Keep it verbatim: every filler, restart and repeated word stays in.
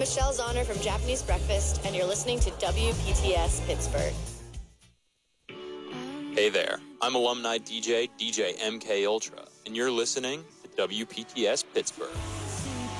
Michelle Zahner from Japanese Breakfast, and you're listening to W P T S Pittsburgh. Hey there, I'm alumni D J, D J M K Ultra, and you're listening to W P T S Pittsburgh.